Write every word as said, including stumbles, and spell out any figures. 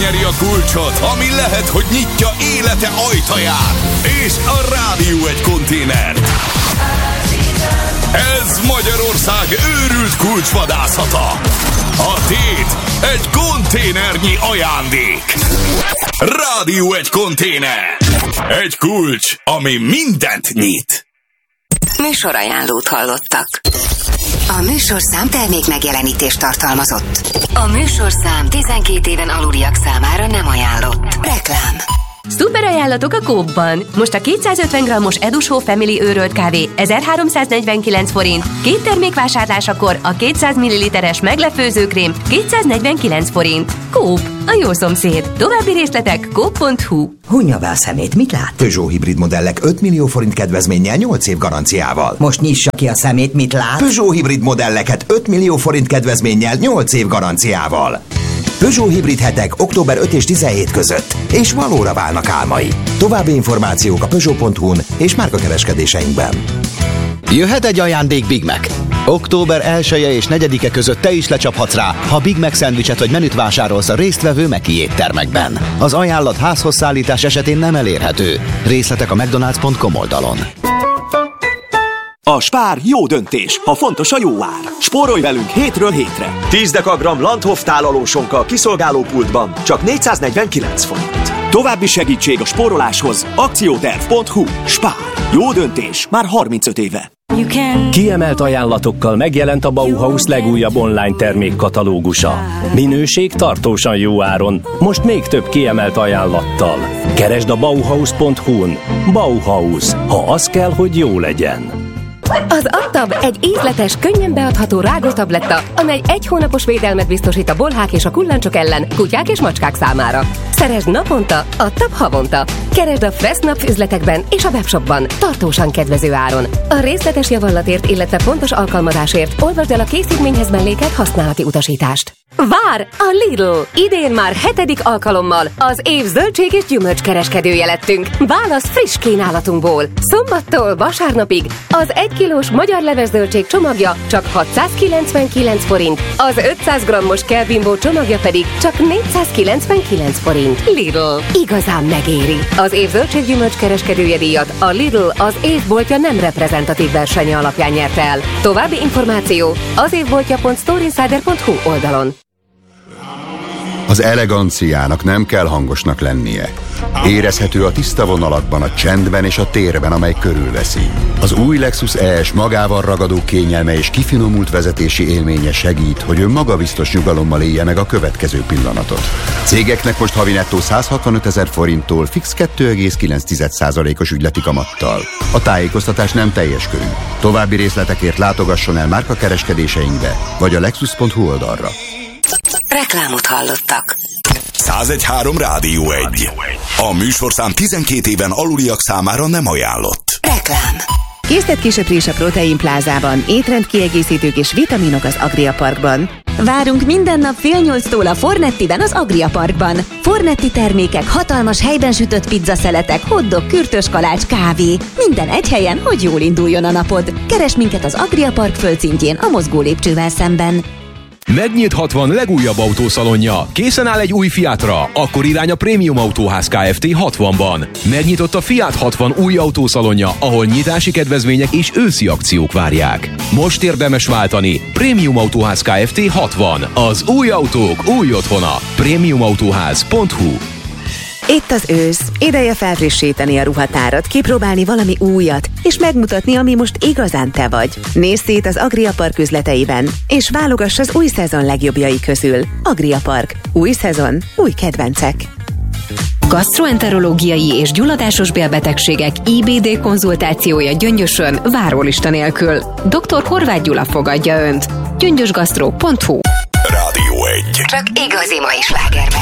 megnyeri a kulcsot, ami lehet, hogy nyitja élete ajtaját. És a Rádió egy konténer. Ez Magyarország őrült kulcsvadászata. A tét egy konténernyi ajándék. Rádió egy konténer. Egy kulcs, ami mindent nyit. Műsorajánlót hallottak. A műsorszám termék megjelenítést tartalmazott. A műsorszám tizenkét éven aluliak számára nem ajánlott. Reklám. Szuper ajánlatok a Coop-ban! Most a kétszázötven grammos Edushow Family őrölt kávé ezerháromszáznegyvenkilenc forint, két termék vásárlásakor a kétszáz milliliteres meglepőzőkrém kétszáznegyvenkilenc forint. Coop, a jó szomszéd. További részletek coop pont hu. Hunja be a szemét, mit lát? Peugeot hibrid modellek öt millió forint kedvezménnyel nyolc év garanciával. Most nyissa ki a szemét, mit lát? Peugeot hibrid modelleket öt millió forint kedvezménnyel nyolc év garanciával. Peugeot hibrid hetek október ötödike és tizenhetedike között, és valóra válnak álmai. További információk a peugeot pont hu-n és márkakereskedéseinkben. Jöhet egy ajándék Big Mac. október elseje és negyedike között te is lecsaphatsz rá, ha Big Mac szendvicset vagy menüt vásárolsz a résztvevő Meki éttermekben. Az ajánlat házhoz szállítás esetén nem elérhető. Részletek a mcdonalds pont com oldalon. A Spár jó döntés, ha fontos a jó ár. Spórolj velünk hétről hétre. tíz dekagram Landhof tálalósonka kiszolgáló pultban csak négyszáznegyvenkilenc forint. További segítség a spóroláshoz akcióterv pont hu. Spár. Jó döntés már harmincöt éve. Kiemelt ajánlatokkal megjelent a Bauhaus legújabb online termékkatalógusa. Minőség tartósan jó áron, most még több kiemelt ajánlattal. Keresd a bauhaus pont hu-n. Bauhaus, ha az kell, hogy jó legyen. Az Adtab egy ízletes, könnyen beadható rágótabletta, amely egy hónapos védelmet biztosít a bolhák és a kullancsok ellen, kutyák és macskák számára. Szeresd naponta, Adtab havonta. Keresd a Fressnapf üzletekben és a webshopban, tartósan kedvező áron. A részletes javallatért, illetve pontos alkalmazásért olvasd el a készítményhez mellékelt használati utasítást. Vár a Lidl! Idén már hetedik alkalommal az év zöldség és gyümölcs kereskedője lettünk. Válasz friss kínálatunkból. Szombattól vasárnapig az egy kilós magyar leves zöldség csomagja csak hatszázkilencvenkilenc forint, az ötszáz grammos Kelbimbó csomagja pedig csak négyszázkilencvenkilenc forint. Lidl. Igazán megéri. Az év zöldség gyümölcs kereskedője díjat a Lidl az évboltja nem reprezentatív versenye alapján nyerte el. További információ az évboltja pont storeinsider pont hu oldalon. Az eleganciának nem kell hangosnak lennie. Érezhető a tiszta vonalakban, a csendben és a térben, amely körülveszi. Az új Lexus E S magával ragadó kényelme és kifinomult vezetési élménye segít, hogy ön magabiztos nyugalommal élje meg a következő pillanatot. Cégeknek most havi nettó száz hatvanöt ezer forinttól fix kettő egész kilenc százalékos ügyleti kamattal. A tájékoztatás nem teljes körű. További részletekért látogasson el márkakereskedéseinkbe, vagy a lexus pont hu oldalra. Reklámot hallottak. száz egy pont három Rádió egy. A műsorszám tizenkét éven aluliak számára nem ajánlott. Reklám. Készlet-kisöprés a Protein Plázában, étrendkiegészítők és vitaminok az Agria Parkban. Várunk minden nap fél nyolctól a Fornettiben az Agria Parkban. Fornetti termékek, hatalmas helyben sütött pizzaszeletek, hotdog, kürtös kalács, kávé. Minden egy helyen, hogy jól induljon a napod. Keresd minket az Agria Park földszintjén a mozgó lépcsővel szemben. Megnyit hatvan legújabb autószalonja. Készen áll egy új Fiatra? Akkor irány a Prémium Autóház Kft. hatvanban. Megnyitott a Fiat hatvan új autószalonja, ahol nyitási kedvezmények és őszi akciók várják. Most érdemes váltani. Prémium Autóház Kft. hatvan. Az új autók új otthona. prémium autóház pont hu. Itt az ősz. Ideje felfrissíteni a ruhatárat, kipróbálni valami újat, és megmutatni, ami most igazán te vagy. Nézz szét az Agria Park üzleteiben, és válogass az új szezon legjobbjai közül. Agria Park. Új szezon, új kedvencek. Gasztroenterológiai és gyulladásos bélbetegségek I B D konzultációja Gyöngyösön várólista nélkül. doktor Horváth Gyula fogadja Önt. gyöngyösgasztró pont hu. Rádió egy. Csak igazi mai slágerbe.